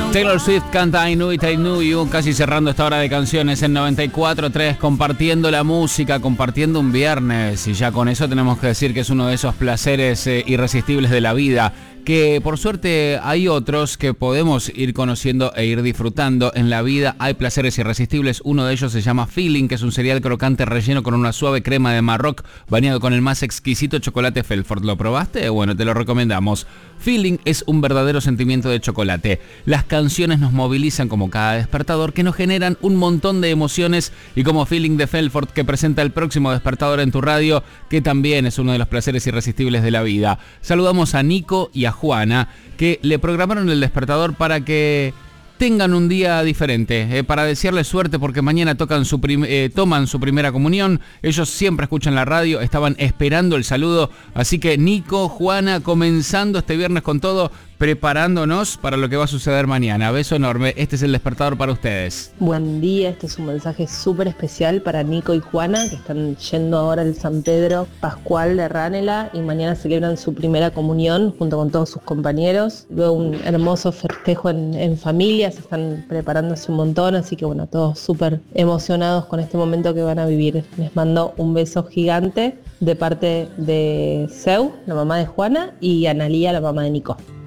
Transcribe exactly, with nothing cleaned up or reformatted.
Taylor Swift canta I Knew It, I Knew You, casi cerrando esta hora de canciones en noventa y cuatro tres, compartiendo la música, compartiendo un viernes, y ya con eso tenemos que decir que es uno de esos placeres eh, irresistibles de la vida, que por suerte hay otros que podemos ir conociendo e ir disfrutando en la vida. Hay placeres irresistibles, uno de ellos se llama Feeling, que es un cereal crocante relleno con una suave crema de Marroc, bañado con el más exquisito chocolate Felford. ¿Lo probaste? Bueno, te lo recomendamos. Feeling es un verdadero sentimiento de chocolate. Las canciones nos movilizan como cada despertador, que nos generan un montón de emociones, y como Feeling de Felford, que presenta el próximo despertador en tu radio, que también es uno de los placeres irresistibles de la vida. Saludamos a Nico y a Juana, que le programaron el despertador para que tengan un día diferente, eh, para desearles suerte porque mañana tocan su prim- eh, toman su primera comunión. Ellos siempre escuchan la radio, estaban esperando el saludo, así que Nico, Juana, comenzando este viernes con todo, preparándonos para lo que va a suceder mañana. Beso enorme, este es el despertador para ustedes. Buen día, este es un mensaje súper especial para Nico y Juana, que están yendo ahora al San Pedro Pascual de Ranela y mañana celebran su primera comunión junto con todos sus compañeros. Luego un hermoso festejo en, en familia, se están preparándose un montón, así que bueno, todos súper emocionados con este momento que van a vivir. Les mando un beso gigante de parte de Seu, la mamá de Juana, y Analía, la mamá de Nico.